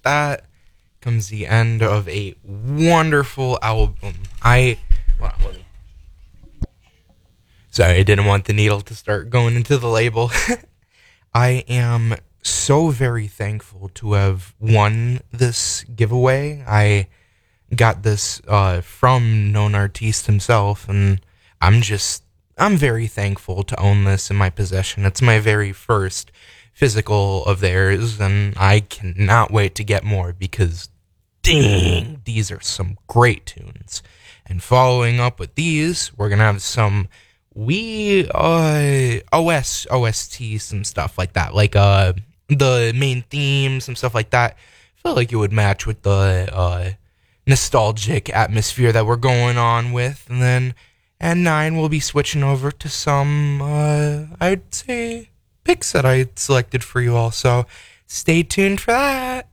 that comes the end of a wonderful album. Well, let me. Sorry, I didn't want the needle to start going into the label. I am so very thankful to have won this giveaway. I got this from known artiste himself, and I'm very thankful to own this in my possession. It's my very first physical of theirs, and I cannot wait to get more because dang, these are some great tunes. And following up with these, we're gonna have some OST, some stuff like that, like the main theme, some stuff like that. I feel like it would match with the nostalgic atmosphere that we're going on with. And then at 9, we'll be switching over to some, I'd say, picks that I selected for you all. So stay tuned for that.